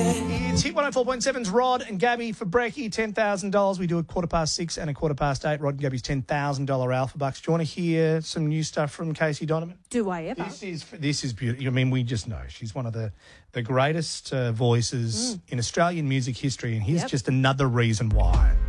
It's Hit 104.7's Rod and Gabby for Brekkie, $10,000. We do a 6:15 and 8:15. Rod and Gabby's $10,000 Alpha Bucks. Do you want to hear some new stuff from Casey Donovan? Do I ever? This is beautiful. I mean, we just know she's one of the greatest voices in Australian music history, and here's just another reason why.